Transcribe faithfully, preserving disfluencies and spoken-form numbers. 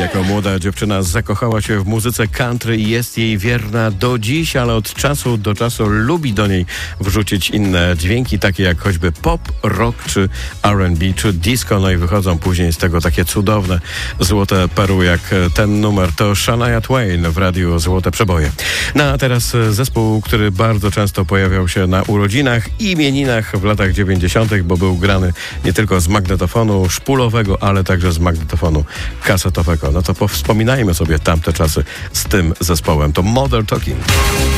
Jako młoda dziewczyna zakochała się w muzyce country i jest jej wierna do dziś, ale od czasu do czasu lubi do niej wrzucić inne dźwięki, takie jak choćby pop, rock, czy R and B, czy disco. No i wychodzą później z tego takie cudowne, złote perły jak ten numer. To Shania Twain w radiu Złote Przeboje. No a teraz zespół, który bardzo często pojawiał się na urodzinach i imieninach w latach dziewięćdziesiątych, bo był grany nie tylko z magnetofonu szpulowego, ale także z magnetofonu kasetowego. No to powspominajmy sobie tamte czasy z tym zespołem. To Mother Talking.